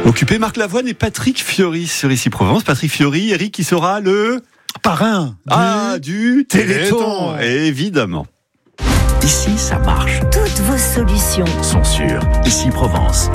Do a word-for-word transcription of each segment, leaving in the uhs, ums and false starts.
Occupé Marc Lavoine et Patrick Fiori sur Ici Provence. Patrick Fiori, Eric qui sera le parrain du, ah, du Téléthon, Téléthon. Évidemment. Ici, ça marche. Toutes vos solutions sont sur Ici Provence.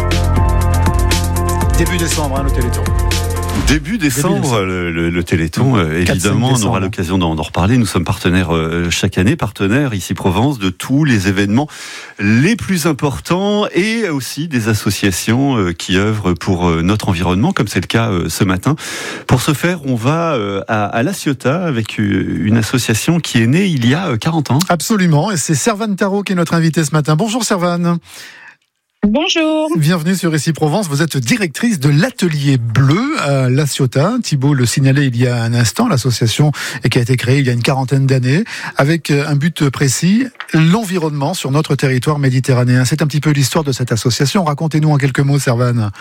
Début décembre, hein, le Téléthon. Début décembre, le, le, le Téléthon, euh, évidemment, on aura l'occasion d'en, d'en reparler. Nous sommes partenaires euh, chaque année, partenaires Ici Provence de tous les événements les plus importants et aussi des associations euh, qui œuvrent pour euh, notre environnement, comme c'est le cas euh, ce matin. Pour ce faire, on va euh, à, à La Ciotat avec une association qui est née il y a quarante ans. Absolument, et c'est Servane Tarot qui est notre invitée ce matin. Bonjour Servane. Bonjour. Bienvenue sur Ici Provence. Vous êtes directrice de l'Atelier Bleu à La Ciotat. Thibault le signalait il y a un instant, l'association qui a été créée il y a une quarantaine d'années avec un but précis, l'environnement sur notre territoire méditerranéen. C'est un petit peu l'histoire de cette association. Racontez-nous en quelques mots, Servane.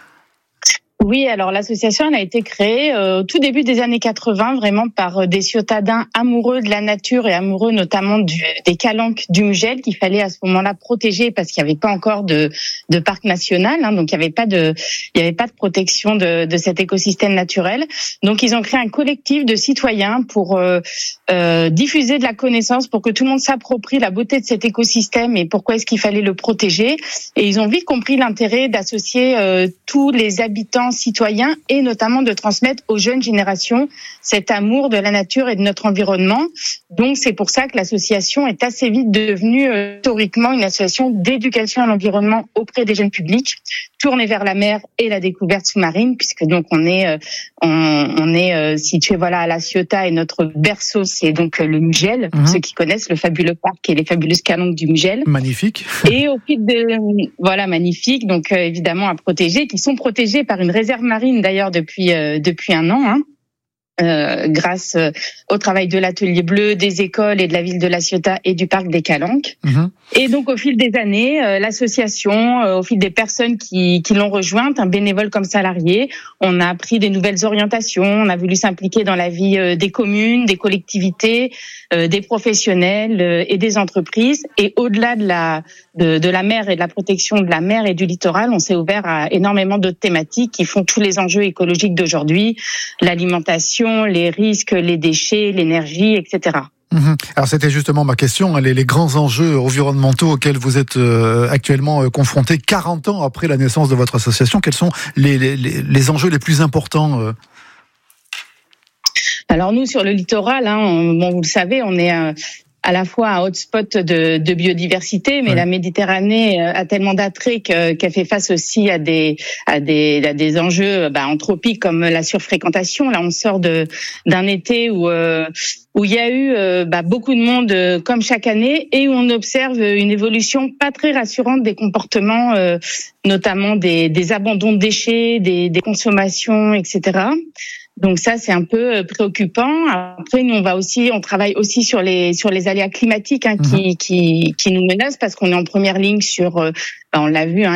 Oui, alors l'association elle a été créée euh, au tout début des années quatre-vingts, vraiment par euh, des Ciotadins amoureux de la nature et amoureux notamment du, des calanques du Mugel qu'il fallait à ce moment-là protéger parce qu'il n'y avait pas encore de, de parc national, hein, donc il n'y avait pas de, il y avait pas de protection de, de cet écosystème naturel. Donc ils ont créé un collectif de citoyens pour euh, euh, diffuser de la connaissance, pour que tout le monde s'approprie la beauté de cet écosystème et pourquoi est-ce qu'il fallait le protéger. Et ils ont vite compris l'intérêt d'associer euh, tous les habitants citoyens et notamment de transmettre aux jeunes générations cet amour de la nature et de notre environnement. Donc c'est pour ça que l'association est assez vite devenue euh, historiquement une association d'éducation à l'environnement auprès des jeunes publics, tournée vers la mer et la découverte sous-marine, puisque donc on est euh, on, on est euh, situé voilà à La Ciotat et notre berceau c'est donc euh, le Mugel, pour mmh. ceux qui connaissent le fabuleux parc et les fabuleuses calanques du Mugel. Magnifique. Et au fil de voilà magnifique, donc euh, évidemment à protéger, qui sont protégés par une réserve marine d'ailleurs depuis euh, depuis un an. Hein. Euh, grâce euh, au travail de l'Atelier Bleu, des écoles et de la ville de La Ciotat et du parc des Calanques. Mmh. Et donc au fil des années, euh, l'association, euh, au fil des personnes qui, qui l'ont rejointe, un bénévole comme salarié, on a appris des nouvelles orientations, on a voulu s'impliquer dans la vie euh, des communes, des collectivités, euh, des professionnels euh, et des entreprises. Et au-delà de la, de, de la mer et de la protection de la mer et du littoral, on s'est ouvert à énormément d'autres thématiques qui font tous les enjeux écologiques d'aujourd'hui, l'alimentation, les risques, les déchets, l'énergie, et cetera. Mmh. Alors c'était justement ma question, les, les grands enjeux environnementaux auxquels vous êtes euh, actuellement euh, confrontés quarante ans après la naissance de votre association. Quels sont les, les, les enjeux les plus importants euh Alors nous, sur le littoral, hein, on, bon, vous le savez, on est... Euh, à la fois un hotspot de, de biodiversité, mais ouais. la Méditerranée a tellement d'attraits que, qu'elle fait face aussi à des à des à des enjeux bah, anthropiques comme la surfréquentation. Là, on sort de d'un été où euh, où il y a eu euh, bah, beaucoup de monde euh, comme chaque année et où on observe une évolution pas très rassurante des comportements, euh, notamment des des abandons de déchets, des des consommations, et cetera. Donc ça, c'est un peu préoccupant. Après, nous, on va aussi, on travaille aussi sur les sur les aléas climatiques hein, qui, mmh. qui qui nous menacent parce qu'on est en première ligne sur, euh, on l'a vu, hein,